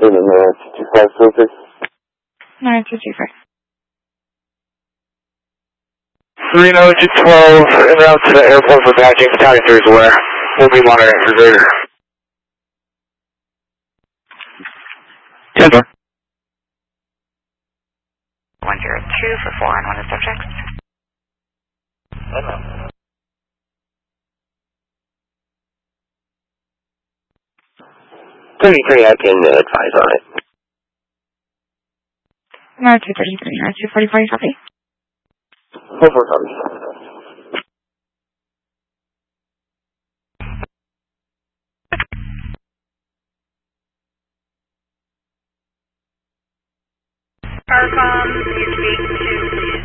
9225. Reno 212 en route to the airport for badging. Battalion 3 is aware. We'll be monitoring for Vader. 10-4. 102 for 4 on 1 of subjects. 33, I can advise on it. No, 233, no, 244, copy. 4-4, copy. Carcom, indicate 2, please.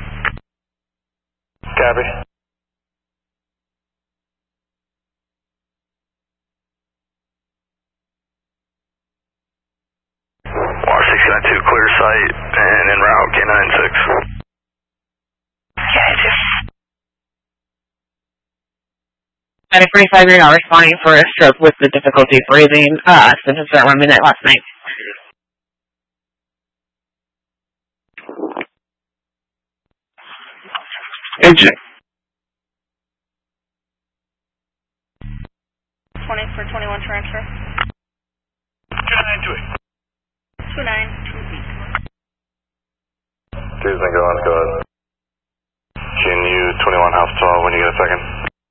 Copy. Water 692, clear site, and en route, K96. At a 45, you're not responding for a stroke with the difficulty breathing, symptoms that were midnight last night. Engine. 20 for 21 transfer. 29 to 29, 2 weeks. 2's been going, go ahead. Can you 21 house 12 when you get a second?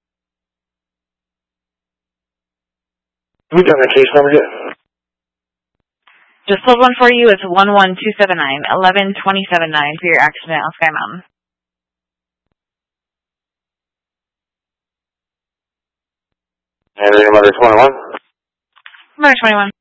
Have we done a case number yet? Just pulled one for you. It's 11279, 11279 for your accident on Sky Mountain. And mother 21? Mother 21.